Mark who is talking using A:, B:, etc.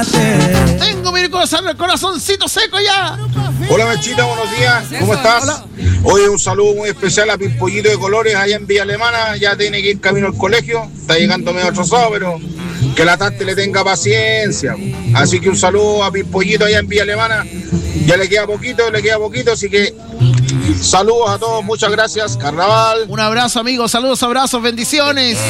A: Tengo mi corazoncito seco ya.
B: Hola Mechita, buenos días. ¿Cómo estás?
A: Hola.
B: Hoy un saludo muy especial a Pimpollito de Colores allá en Villa Alemana. Ya tiene que ir camino al colegio. Está llegando medio atrasado, pero que la Tati le tenga paciencia. Así que un saludo a Pimpollito allá en Villa Alemana. Ya le queda poquito, así que saludos a todos, muchas gracias. Carnaval.
A: Un abrazo, amigos, saludos, abrazos, bendiciones.